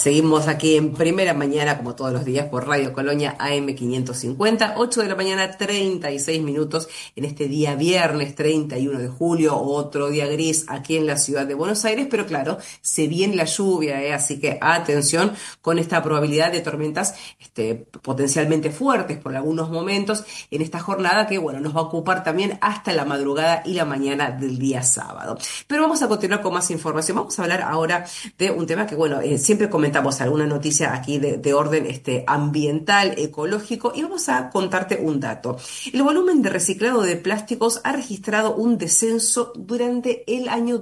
Seguimos aquí en Primera Mañana, como todos los días, por Radio Colonia AM 550, 8 de la mañana, 36 minutos, en este día viernes 31 de julio, otro día gris aquí en la ciudad de Buenos Aires, pero claro, se viene la lluvia, así que atención con esta probabilidad de tormentas potencialmente fuertes por algunos momentos en esta jornada que, bueno, nos va a ocupar también hasta la madrugada y la mañana del día sábado. Pero vamos a continuar con más información. Vamos a hablar ahora de un tema que, bueno, siempre comentamos alguna noticia aquí de orden ambiental, ecológico, y vamos a contarte un dato. El volumen de reciclado de plásticos ha registrado un descenso durante el año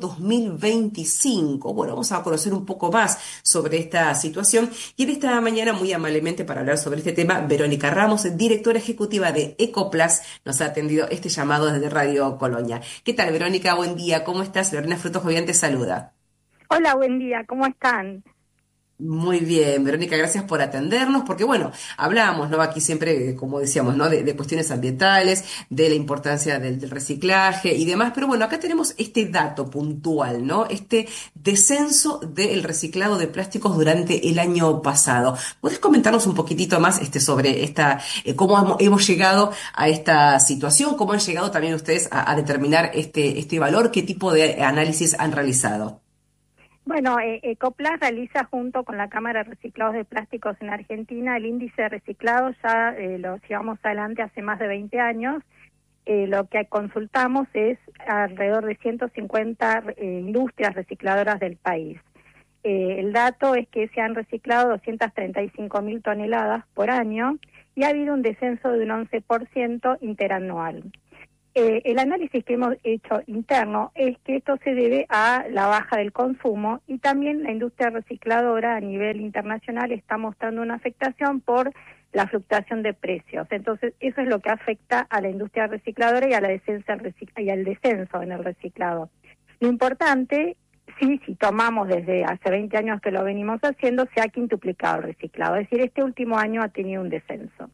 2025. Bueno, vamos a conocer un poco más sobre esta situación y en esta mañana, muy amablemente para hablar sobre este tema, Verónica Ramos, directora ejecutiva de Ecoplas, nos ha atendido este llamado desde Radio Colonia. ¿Qué tal, Verónica? Buen día, ¿cómo estás? Lorena Frutos Jovian te saluda. Hola, buen día, ¿cómo están? Muy bien, Verónica, gracias por atendernos, porque bueno, hablamos, ¿no? Aquí siempre, como decíamos, ¿no? De cuestiones ambientales, de la importancia del reciclaje y demás, pero bueno, acá tenemos este dato puntual, ¿no? Este descenso del reciclado de plásticos durante el año pasado. ¿Puedes comentarnos un poquitito más sobre cómo hemos llegado a esta situación? ¿Cómo han llegado también ustedes a determinar este valor? ¿Qué tipo de análisis han realizado? Bueno, Ecoplas realiza junto con la Cámara de Reciclados de Plásticos en Argentina el índice de reciclado, ya lo llevamos adelante hace más de 20 años. Lo que consultamos es alrededor de 150 industrias recicladoras del país. El dato es que se han reciclado 235.000 toneladas por año y ha habido un descenso de un 11% interanual. El análisis que hemos hecho interno es que esto se debe a la baja del consumo y también la industria recicladora a nivel internacional está mostrando una afectación por la fluctuación de precios. Entonces, eso es lo que afecta a la industria recicladora y a la y al descenso en el reciclado. Lo importante, sí, si tomamos desde hace 20 años que lo venimos haciendo, se ha quintuplicado el reciclado. Es decir, este último año ha tenido un descenso.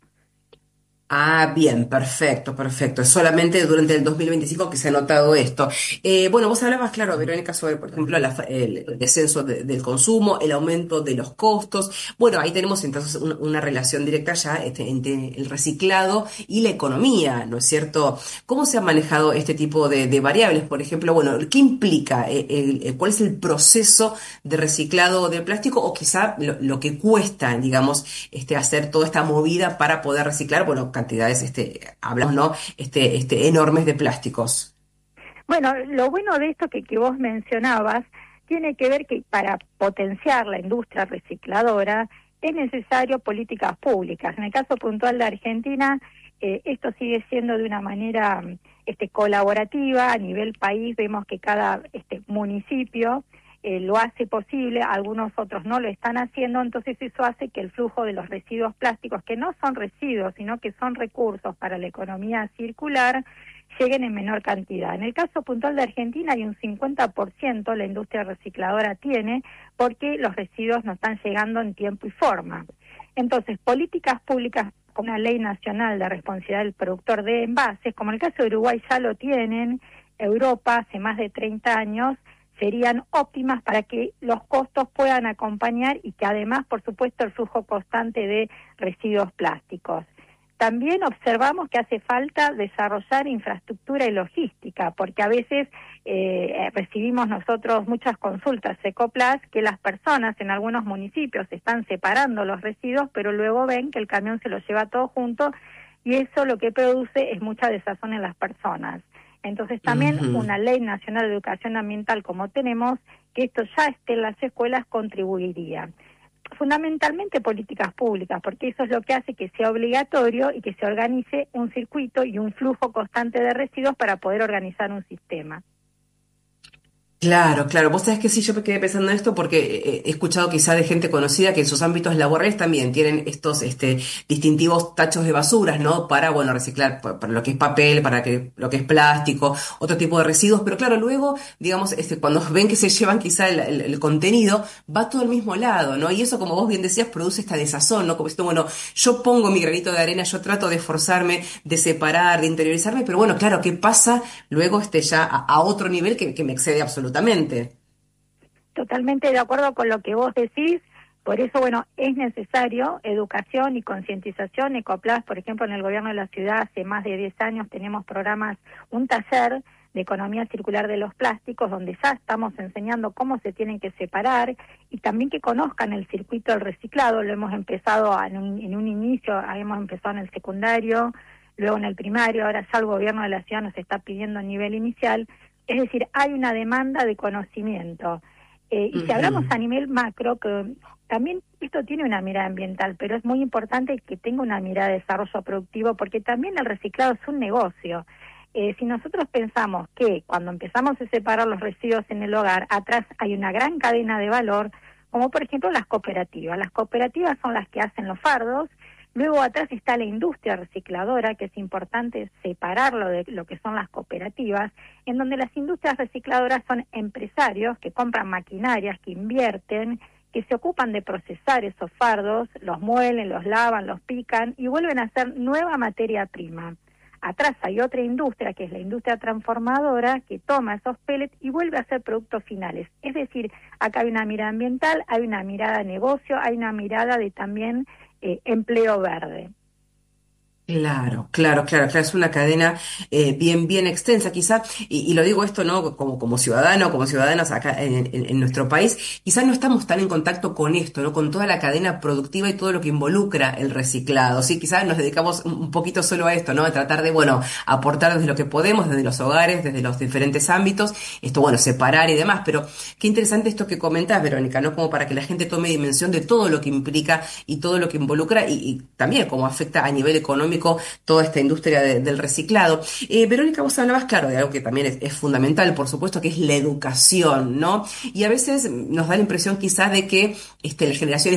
Ah, bien, perfecto, perfecto. Es solamente durante el 2025 que se ha notado esto. Bueno, vos hablabas, claro, Verónica, sobre, por ejemplo, el descenso del consumo, el aumento de los costos. Bueno, ahí tenemos entonces una relación directa ya entre el reciclado y la economía, ¿no es cierto? ¿Cómo se han manejado este tipo de variables? Por ejemplo, bueno, ¿qué implica? ¿Cuál es el proceso de reciclado del plástico o quizá lo que cuesta, digamos, hacer toda esta movida para poder reciclar? Bueno, cantidades, hablamos, ¿no? Enormes de plásticos. Bueno, lo bueno de esto que vos mencionabas tiene que ver que para potenciar la industria recicladora es necesario políticas públicas. En el caso puntual de Argentina, esto sigue siendo de una manera colaborativa. A nivel país vemos que cada municipio lo hace posible, algunos otros no lo están haciendo, entonces eso hace que el flujo de los residuos plásticos, que no son residuos, sino que son recursos para la economía circular, lleguen en menor cantidad. En el caso puntual de Argentina hay un 50% la industria recicladora tiene, porque los residuos no están llegando en tiempo y forma. Entonces, políticas públicas con una ley nacional de responsabilidad del productor de envases, como en el caso de Uruguay ya lo tienen, Europa hace más de 30 años, serían óptimas para que los costos puedan acompañar y que además, por supuesto, el flujo constante de residuos plásticos. También observamos que hace falta desarrollar infraestructura y logística, porque a veces recibimos nosotros muchas consultas Ecoplas que las personas en algunos municipios están separando los residuos, pero luego ven que el camión se los lleva todo junto y eso lo que produce es mucha desazón en las personas. Entonces también Ujú. una ley nacional de educación ambiental como tenemos, que esto ya esté en las escuelas, contribuiría. Fundamentalmente políticas públicas, porque eso es lo que hace que sea obligatorio y que se organice un circuito y un flujo constante de residuos para poder organizar un sistema. Claro, claro. Vos sabés que sí, yo me quedé pensando en esto porque he escuchado quizá de gente conocida que en sus ámbitos laborales también tienen estos distintivos tachos de basuras, ¿no? Para, bueno, reciclar para lo que es papel, lo que es plástico, otro tipo de residuos. Pero claro, luego, digamos, cuando ven que se llevan quizá el contenido, va todo al mismo lado, ¿no? Y eso, como vos bien decías, produce esta desazón, ¿no? Como esto, bueno, yo pongo mi granito de arena, yo trato de esforzarme, de separar, de interiorizarme, pero bueno, claro, ¿qué pasa luego ya a otro nivel que me excede absolutamente? Totalmente de acuerdo con lo que vos decís. Por eso, bueno, es necesario educación y concientización. Ecoplas, por ejemplo, en el gobierno de la ciudad, hace más de 10 años tenemos programas, un taller de economía circular de los plásticos, donde ya estamos enseñando cómo se tienen que separar y también que conozcan el circuito del reciclado. Lo hemos empezado en un inicio, hemos empezado en el secundario, luego en el primario, ahora ya el gobierno de la ciudad nos está pidiendo a nivel inicial. Es decir, hay una demanda de conocimiento. Y si hablamos a nivel macro, que también esto tiene una mirada ambiental, pero es muy importante que tenga una mirada de desarrollo productivo, porque también el reciclado es un negocio. Si nosotros pensamos que cuando empezamos a separar los residuos en el hogar, atrás hay una gran cadena de valor, como por ejemplo las cooperativas. Las cooperativas son las que hacen los fardos. Luego atrás está la industria recicladora, que es importante separarlo de lo que son las cooperativas, en donde las industrias recicladoras son empresarios que compran maquinarias, que invierten, que se ocupan de procesar esos fardos, los muelen, los lavan, los pican y vuelven a hacer nueva materia prima. Atrás hay otra industria, que es la industria transformadora, que toma esos pellets y vuelve a hacer productos finales. Es decir, acá hay una mirada ambiental, hay una mirada de negocio, hay una mirada de también empleo verde. Claro, claro, claro, claro, es una cadena bien extensa quizá, y lo digo esto, ¿no? Como ciudadano, como ciudadanos acá en nuestro país, quizás no estamos tan en contacto con esto, ¿no? Con toda la cadena productiva y todo lo que involucra el reciclado, ¿sí? Quizás nos dedicamos un poquito solo a esto, ¿no? A tratar de, bueno, aportar desde lo que podemos, desde los hogares, desde los diferentes ámbitos, esto, bueno, separar y demás, pero qué interesante esto que comentás, Verónica, ¿no? Como para que la gente tome dimensión de todo lo que implica y todo lo que involucra y también cómo afecta a nivel económico toda esta industria del reciclado. Verónica, vos hablabas, claro, de algo que también es fundamental, por supuesto, que es la educación, ¿no? Y a veces nos da la impresión quizás de que las generaciones